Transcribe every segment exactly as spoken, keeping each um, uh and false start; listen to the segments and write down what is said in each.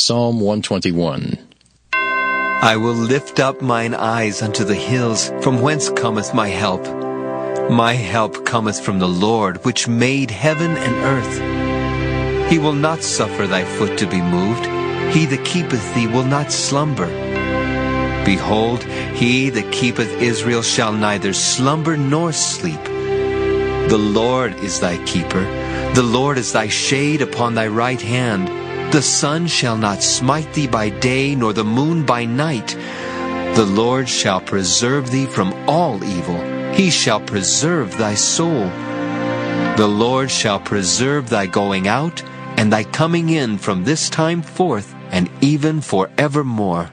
Psalm one twenty-one. I will lift up mine eyes unto the hills, from whence cometh my help. My help cometh from the Lord, which made heaven and earth. He will not suffer thy foot to be moved. He that keepeth thee will not slumber. Behold, he that keepeth Israel shall neither slumber nor sleep. The Lord is thy keeper. The Lord is thy shade upon thy right hand. The sun shall not smite thee by day, nor the moon by night. The Lord shall preserve thee from all evil. He shall preserve thy soul. The Lord shall preserve thy going out and thy coming in from this time forth and even forevermore.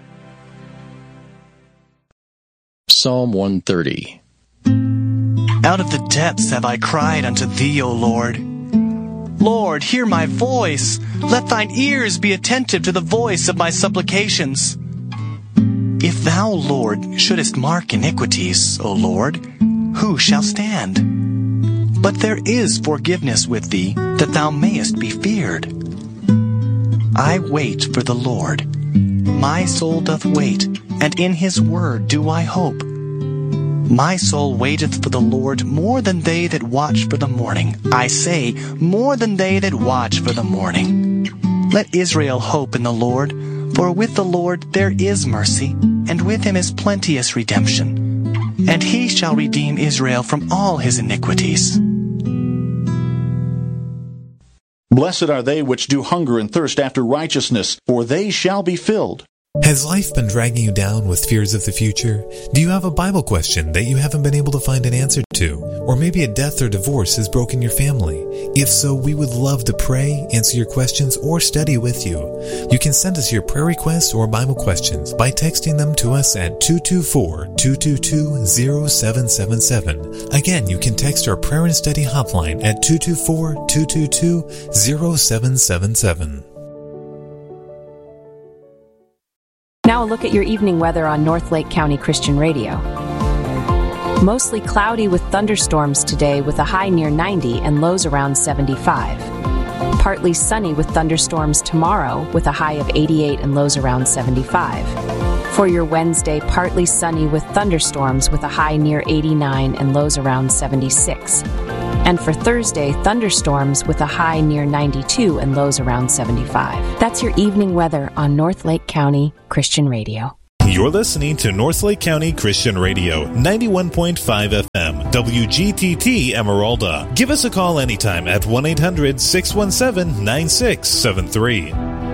Psalm one thirty. Out of the depths have I cried unto thee, O Lord. Lord, hear my voice. Let thine ears be attentive to the voice of my supplications. If thou, Lord, shouldest mark iniquities, O Lord, who shall stand? But there is forgiveness with thee, that thou mayest be feared. I wait for the Lord. My soul doth wait, and in his word do I hope. My soul waiteth for the Lord more than they that watch for the morning. I say, more than they that watch for the morning. Let Israel hope in the Lord, for with the Lord there is mercy, and with him is plenteous redemption. And he shall redeem Israel from all his iniquities. Blessed are they which do hunger and thirst after righteousness, for they shall be filled. Has life been dragging you down with fears of the future? Do you have a Bible question that you haven't been able to find an answer to? Or maybe a death or divorce has broken your family? If so, we would love to pray, answer your questions, or study with you. You can send us your prayer requests or Bible questions by texting them to us at two two four, two two two, zero seven seven seven. Again, you can text our prayer and study hotline at two two four, two two two, zero seven seven seven. Now a look at your evening weather on North Lake County Christian Radio. Mostly cloudy with thunderstorms today with a high near ninety and lows around seventy-five. Partly sunny with thunderstorms tomorrow with a high of eighty-eight and lows around seventy-five. For your Wednesday, partly sunny with thunderstorms with a high near eighty-nine and lows around seventy-six. And for Thursday, thunderstorms with a high near ninety-two and lows around seventy-five. That's your evening weather on North Lake County Christian Radio. You're listening to North Lake County Christian Radio, ninety-one point five F M, W G T T Emeralda. Give us a call anytime at one eight hundred, six one seven, nine six seven three.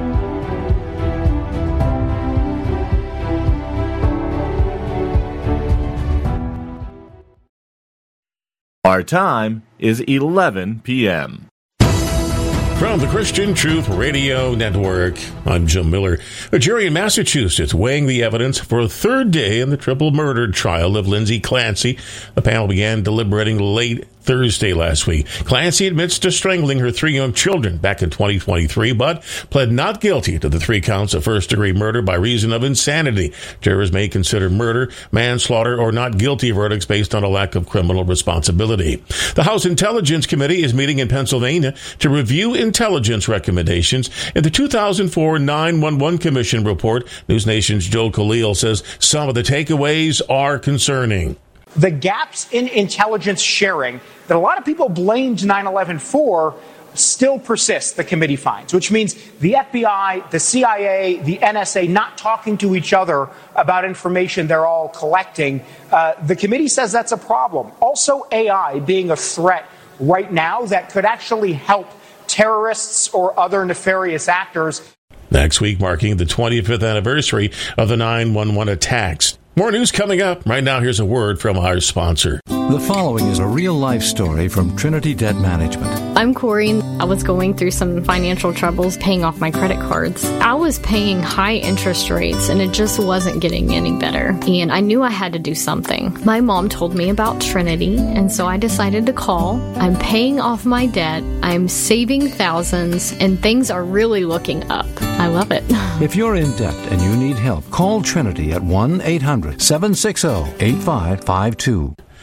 Our time is eleven p.m. From the Christian Truth Radio Network, I'm Jim Miller. A jury in Massachusetts weighing the evidence for a third day in the triple murder trial of Lindsay Clancy. The panel began deliberating late Thursday last week. Clancy admits to strangling her three young children back in twenty twenty-three, but pled not guilty to the three counts of first-degree murder by reason of insanity. Jurors may consider murder, manslaughter, or not guilty verdicts based on a lack of criminal responsibility. The House Intelligence Committee is meeting in Pennsylvania to review intelligence recommendations. In the two thousand four nine one one Commission report, News Nation's Joe Khalil says some of the takeaways are concerning. The gaps in intelligence sharing that a lot of people blamed nine eleven for still persist, the committee finds, which means the F B I, the C I A, the N S A not talking to each other about information they're all collecting. Uh, the committee says that's a problem. Also, A I being a threat right now that could actually help terrorists or other nefarious actors. Next week, marking the twenty-fifth anniversary of the nine one one attacks. More news coming up. Right now, here's a word from our sponsor. The following is a real-life story from Trinity Debt Management. I'm Corey. I was going through some financial troubles paying off my credit cards. I was paying high interest rates, and it just wasn't getting any better. And I knew I had to do something. My mom told me about Trinity, and so I decided to call. I'm paying off my debt. I'm saving thousands, and things are really looking up. I love it. If you're in debt and you need help, call Trinity at one eight hundred, seven six zero, eight five five two.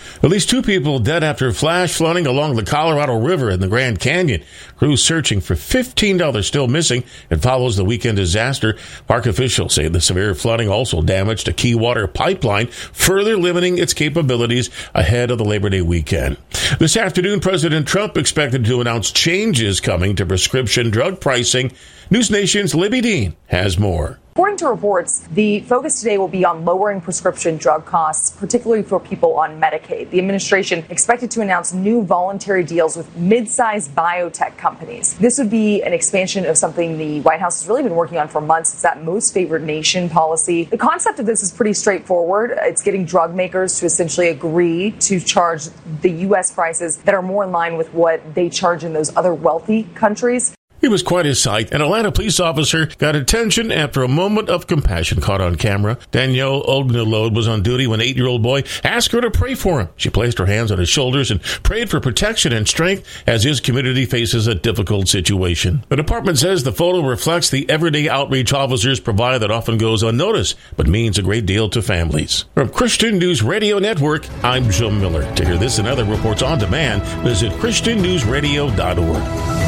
At least two people dead after flash flooding along the Colorado River in the Grand Canyon. Crews searching for fifteen others still missing. It follows the weekend disaster. Park officials say the severe flooding also damaged a key water pipeline, further limiting its capabilities ahead of the Labor Day weekend. This afternoon, President Trump expected to announce changes coming to prescription drug pricing. News Nation's Libby Dean has more. According to reports, the focus today will be on lowering prescription drug costs, particularly for people on Medicaid. The administration expected to announce new voluntary deals with mid-sized biotech companies. This would be an expansion of something the White House has really been working on for months. It's that most favored nation policy. The concept of this is pretty straightforward. It's getting drug makers to essentially agree to charge the U S prices that are more in line with what they charge in those other wealthy countries. It was quite a sight. An Atlanta police officer got attention after a moment of compassion caught on camera. Danielle Ognalode was on duty when an eight-year-old boy asked her to pray for him. She placed her hands on his shoulders and prayed for protection and strength as his community faces a difficult situation. The department says the photo reflects the everyday outreach officers provide that often goes unnoticed, but means a great deal to families. From Christian News Radio Network, I'm Jim Miller. To hear this and other reports on demand, visit christian news radio dot org.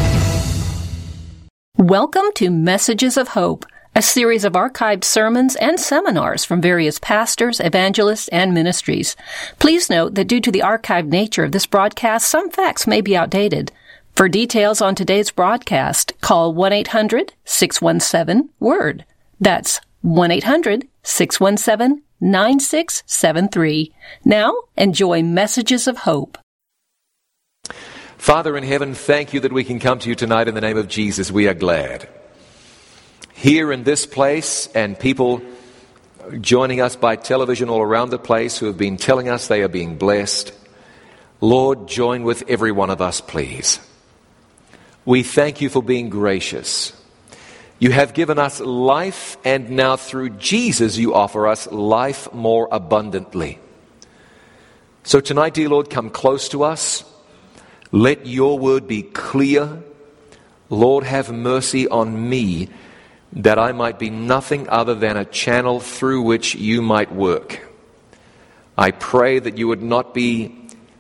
Welcome to Messages of Hope, a series of archived sermons and seminars from various pastors, evangelists, and ministries. Please note that due to the archived nature of this broadcast, some facts may be outdated. For details on today's broadcast, call one eight hundred six one seven WORD. That's one eight hundred six one seven nine six seven three. Now, enjoy Messages of Hope. Father in heaven, thank you that we can come to you tonight in the name of Jesus. We are glad. Here in this place, and people joining us by television all around the place who have been telling us they are being blessed, Lord, join with every one of us, please. We thank you for being gracious. You have given us life, and now through Jesus you offer us life more abundantly. So tonight, dear Lord, come close to us. Let your word be clear. Lord, have mercy on me that I might be nothing other than a channel through which you might work. I pray that you would not be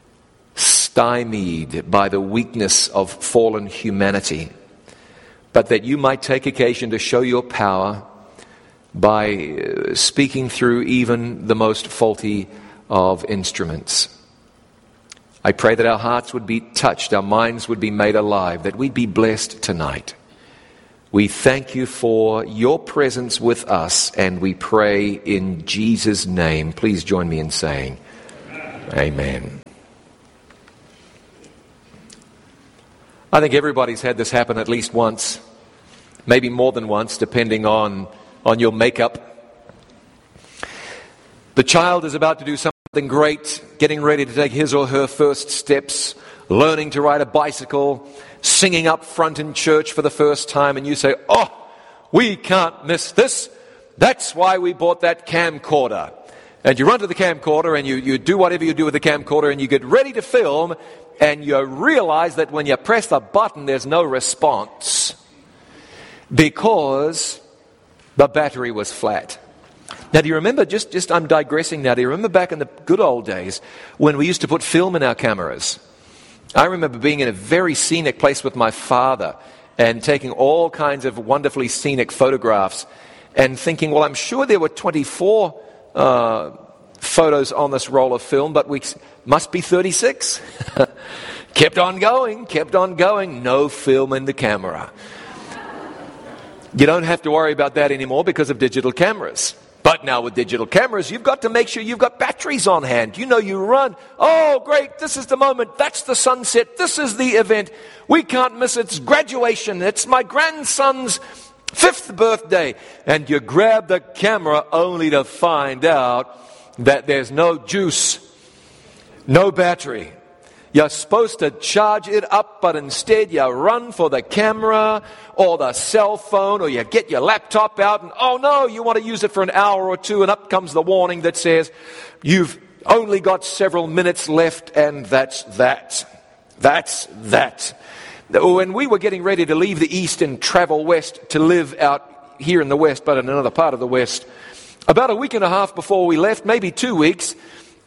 stymied by the weakness of fallen humanity, but that you might take occasion to show your power by speaking through even the most faulty of instruments. I pray that our hearts would be touched, our minds would be made alive, that we'd be blessed tonight. We thank you for your presence with us, and we pray in Jesus' name. Please join me in saying, Amen. I think everybody's had this happen at least once, maybe more than once, depending on, on your makeup. The child is about to do something Something great, getting ready to take his or her first steps, learning to ride a bicycle, singing up front in church for the first time, and you say, oh, we can't miss this. That's why we bought that camcorder. And you run to the camcorder and you, you do whatever you do with the camcorder and you get ready to film, and you realize that when you press the button, there's no response because the battery was flat. Now, do you remember, just, just I'm digressing now, do you remember back in the good old days when we used to put film in our cameras? I remember being in a very scenic place with my father and taking all kinds of wonderfully scenic photographs and thinking, well, I'm sure there were twenty-four uh, photos on this roll of film, but we must be thirty-six. Kept on going, kept on going, no film in the camera. You don't have to worry about that anymore because of digital cameras. But now with digital cameras, you've got to make sure you've got batteries on hand. You know you run. Oh, great, this is the moment. That's the sunset. This is the event. We can't miss it. It's graduation. It's my grandson's fifth birthday. And you grab the camera only to find out that there's no juice, no battery. You're supposed to charge it up, but instead you run for the camera or the cell phone, or you get your laptop out and, oh no, you want to use it for an hour or two, and up comes the warning that says, you've only got several minutes left, and that's that. That's that. When we were getting ready to leave the East and travel west to live out here in the West, but in another part of the West, about a week and a half before we left, maybe two weeks,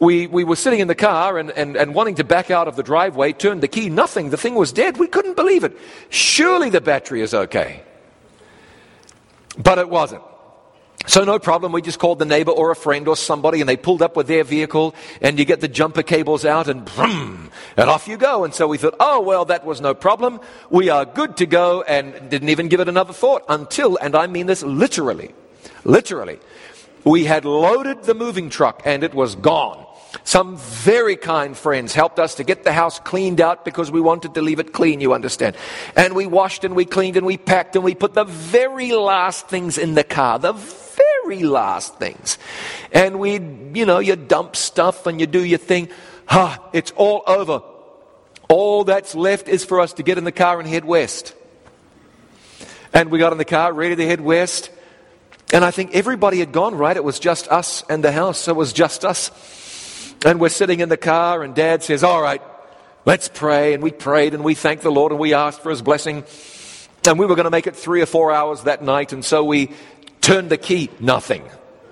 we, we were sitting in the car and, and, and wanting to back out of the driveway, turned the key, nothing. The thing was dead. We couldn't believe it. Surely the battery is okay. But it wasn't. So no problem, we just called the neighbor or a friend or somebody, and they pulled up with their vehicle, and you get the jumper cables out, and boom, and off you go. And so we thought, oh, well, that was no problem. We are good to go, and didn't even give it another thought until, and I mean this literally, literally, we had loaded the moving truck, and it was gone. Some very kind friends helped us to get the house cleaned out because we wanted to leave it clean, you understand. And we washed and we cleaned and we packed and we put the very last things in the car, the very last things. And we, you know, you dump stuff and you do your thing. Ah, it's all over. All that's left is for us to get in the car and head west. And we got in the car, ready to head west. And I think everybody had gone, right? It was just us and the house. It was just us. And we're sitting in the car and Dad says, all right, let's pray. And we prayed and we thanked the Lord and we asked for His blessing. And we were going to make it three or four hours that night. And so we turned the key. Nothing.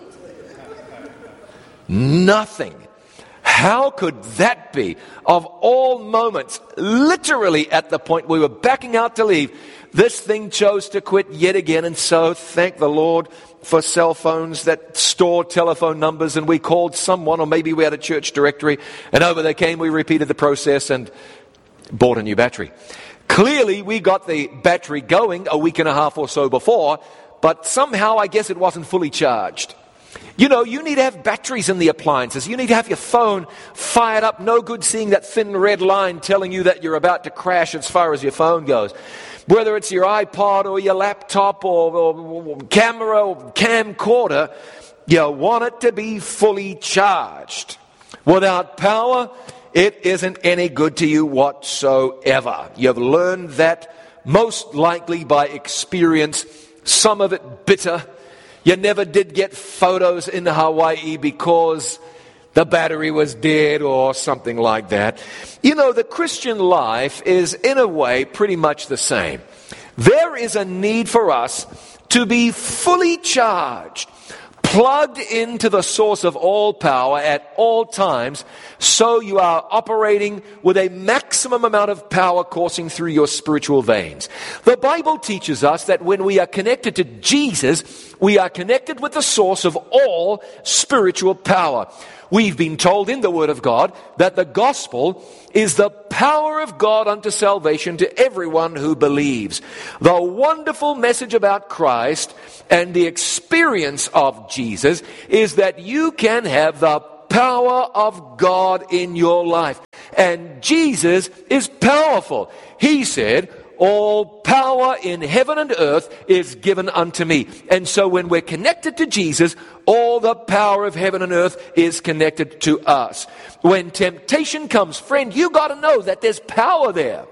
Nothing. How could that be? Of all moments, literally at the point we were backing out to leave, this thing chose to quit yet again. And so thank the Lord for cell phones that store telephone numbers, and we called someone, or maybe we had a church directory, and over they came. We repeated the process and bought a new battery. Clearly we got the battery going a week and a half or so before, but somehow I guess it wasn't fully charged. You know, you need to have batteries in the appliances. You need to have your phone fired up. No good seeing that thin red line telling you that you're about to crash as far as your phone goes. Whether it's your iPod or your laptop or, or camera or camcorder, you want it to be fully charged. Without power, it isn't any good to you whatsoever. You've learned that most likely by experience, some of it bitter. You never did get photos in Hawaii because the battery was dead or something like that. You know, the Christian life is in a way pretty much the same. There is a need for us to be fully charged, plugged into the source of all power at all times, so you are operating with a maximum amount of power coursing through your spiritual veins. The Bible teaches us that when we are connected to Jesus, we are connected with the source of all spiritual power. We've been told in the Word of God that the gospel is the power of God unto salvation to everyone who believes. The wonderful message about Christ and the experience of Jesus is that you can have the power of God in your life. And Jesus is powerful. He said, all power in heaven and earth is given unto me. And so when we're connected to Jesus, all the power of heaven and earth is connected to us. When temptation comes, friend, you got to know that there's power there.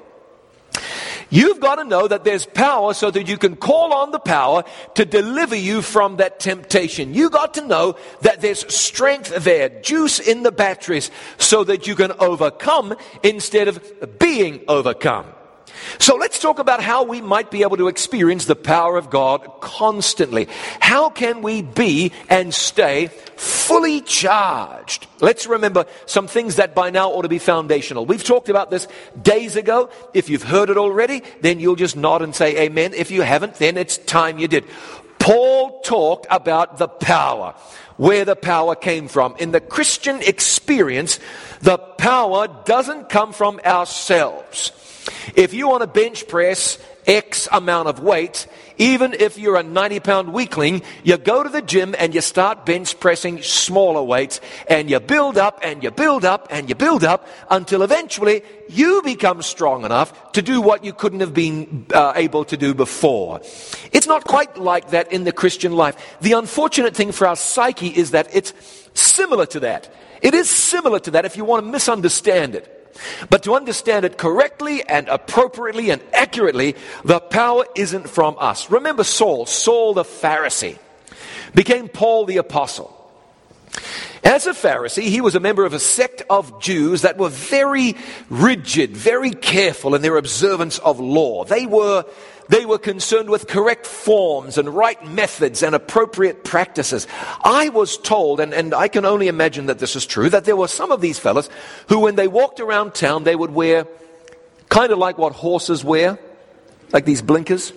You've got to know that there's power so that you can call on the power to deliver you from that temptation. You got to know that there's strength there, juice in the batteries, so that you can overcome instead of being overcome. So let's talk about how we might be able to experience the power of God constantly. How can we be and stay fully charged? Let's remember some things that by now ought to be foundational. We've talked about this days ago. If you've heard it already, then you'll just nod and say amen. If you haven't, then it's time you did. Paul talked about the power, where the power came from. In the Christian experience, the power doesn't come from ourselves. If you want to bench press X amount of weight, even if you're a ninety pound weakling, you go to the gym and you start bench pressing smaller weights, and you build up and you build up and you build up until eventually you become strong enough to do what you couldn't have been uh, able to do before. It's not quite like that in the Christian life. The unfortunate thing for our psyche is that it's similar to that. It is similar to that if you want to misunderstand it. But to understand it correctly and appropriately and accurately, the power isn't from us. Remember Saul, Saul the Pharisee, became Paul the Apostle. As a Pharisee, he was a member of a sect of Jews that were very rigid, very careful in their observance of law. They were They were concerned with correct forms and right methods and appropriate practices. I was told, and, and I can only imagine that this is true, that there were some of these fellas who when they walked around town, they would wear kind of like what horses wear, like these blinkers.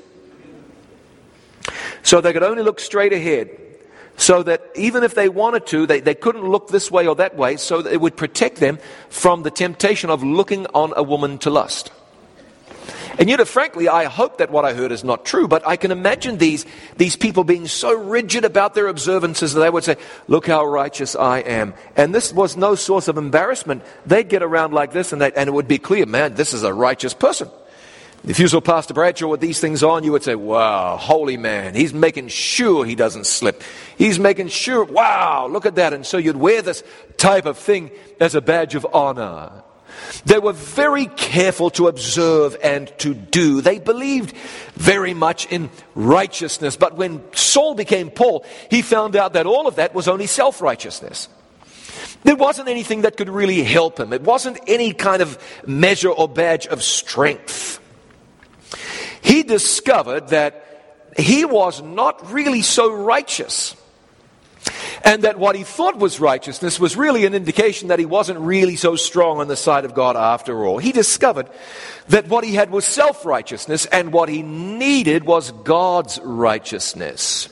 So they could only look straight ahead. So that even if they wanted to, they, they couldn't look this way or that way, so that it would protect them from the temptation of looking on a woman to lust. And you know, frankly, I hope that what I heard is not true, but I can imagine these, these people being so rigid about their observances that they would say, look how righteous I am. And this was no source of embarrassment. They'd get around like this and, they, and it would be clear, man, this is a righteous person. If you saw Pastor Bradshaw with these things on, you would say, wow, holy man. He's making sure he doesn't slip. He's making sure, wow, look at that. And so you'd wear this type of thing as a badge of honor. They were very careful to observe and to do. They believed very much in righteousness. But when Saul became Paul, he found out that all of that was only self-righteousness. There wasn't anything that could really help him. It wasn't any kind of measure or badge of strength. He discovered that he was not really so righteous. And that what he thought was righteousness was really an indication that he wasn't really so strong on the side of God after all. He discovered that what he had was self-righteousness and what he needed was God's righteousness.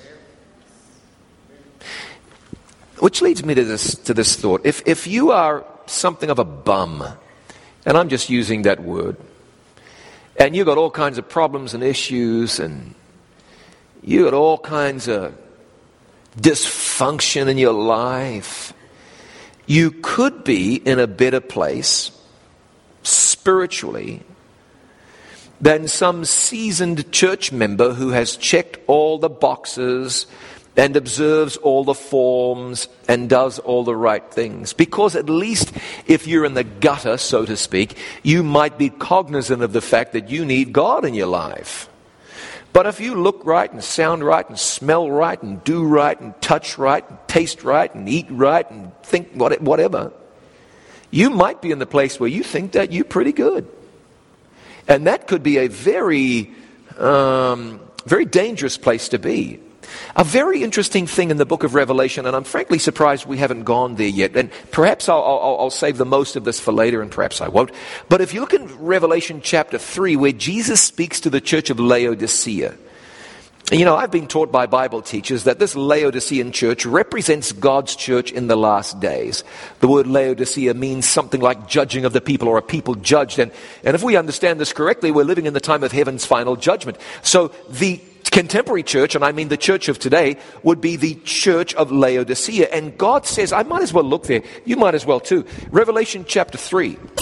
Which leads me to this, to this thought. If, if you are something of a bum, and I'm just using that word, and you got all kinds of problems and issues, and you got all kinds of dysfunction in your life, you could be in a better place spiritually than some seasoned church member who has checked all the boxes and observes all the forms and does all the right things. Because at least if you're in the gutter, so to speak, you might be cognizant of the fact that you need God in your life. But if you look right and sound right and smell right and do right and touch right and taste right and eat right and think whatever, you might be in the place where you think that you're pretty good. And that could be a very, um, very dangerous place to be. A very interesting thing in the book of Revelation, and I'm frankly surprised we haven't gone there yet, and perhaps I'll, I'll, I'll save the most of this for later, and perhaps I won't. But if you look in Revelation chapter three, where Jesus speaks to the church of Laodicea, you know, I've been taught by Bible teachers that this Laodicean church represents God's church in the last days. The word Laodicea means something like judging of the people or a people judged. And, and if we understand this correctly, we're living in the time of heaven's final judgment. So the contemporary church, and I mean the church of today, would be the church of Laodicea. And God says, I might as well look there. You might as well too. Revelation chapter three.